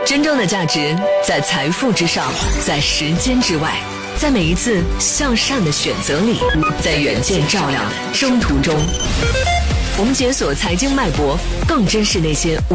真正的价值在财富之上，在时间之外，在每一次向善的选择里，在远见照亮的征途中。我们解锁财经脉搏，更珍视那些